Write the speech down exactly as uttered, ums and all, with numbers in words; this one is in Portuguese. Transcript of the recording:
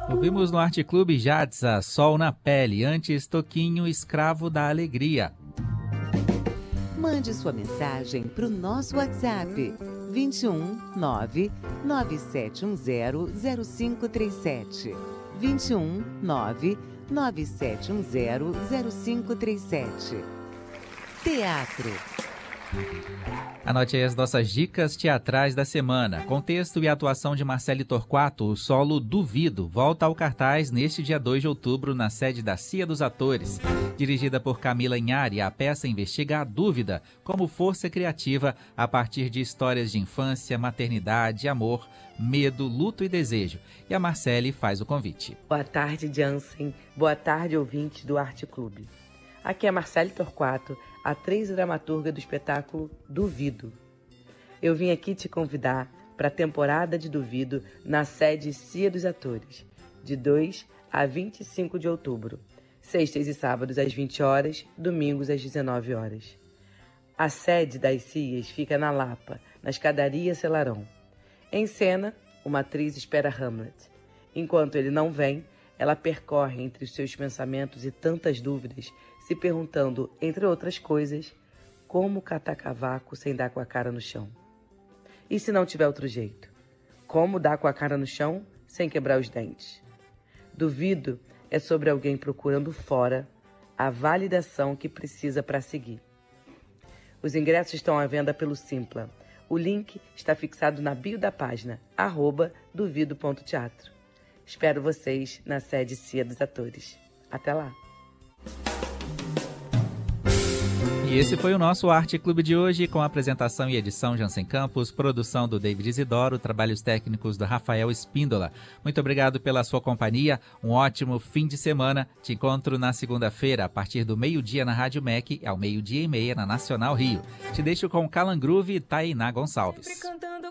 Ouvimos no Arte Clube Jadsa, Sol na Pele, antes Toquinho, Escravo da Alegria. Mande sua mensagem para o nosso WhatsApp vinte e um, nove, nove sete um zero, zero cinco três sete. vinte e um, nove, nove sete um zero, zero cinco três sete. Teatro. Anote aí as nossas dicas teatrais da semana. Contexto e atuação de Marcele Torquato, o solo Duvido, volta ao cartaz neste dia dois de outubro na sede da C I A dos Atores. Dirigida por Camila Inhari, a peça investiga a dúvida como força criativa a partir de histórias de infância, maternidade, amor, medo, luto e desejo. E a Marcele faz o convite. Boa tarde, Jansen. Boa tarde, ouvintes do Arte Clube. Aqui é Marcele Torquato, atriz e dramaturga do espetáculo Duvido. Eu vim aqui te convidar para a temporada de Duvido na sede C I A dos Atores, de dois a vinte e cinco de outubro, sextas e sábados às vinte horas, domingos às dezenove horas. A sede das C I As fica na Lapa, na escadaria Celarão. Em cena, uma atriz espera Hamlet. Enquanto ele não vem, ela percorre entre os seus pensamentos e tantas dúvidas, se perguntando, entre outras coisas, como catar cavaco sem dar com a cara no chão. E se não tiver outro jeito? Como dar com a cara no chão sem quebrar os dentes? Duvido é sobre alguém procurando fora a validação que precisa para seguir. Os ingressos estão à venda pelo Simpla. O link está fixado na bio da página, arroba duvido ponto teatro. Espero vocês na sede C I A dos Atores. Até lá! E esse foi o nosso Arte Clube de hoje, com a apresentação e edição Jansen Campos, produção do David Isidoro, trabalhos técnicos do Rafael Espíndola. Muito obrigado pela sua companhia, um ótimo fim de semana. Te encontro na segunda-feira, a partir do meio-dia na Rádio M E C e ao meio-dia e meia na Nacional Rio. Te deixo com Calan Groove e Tainá Gonçalves.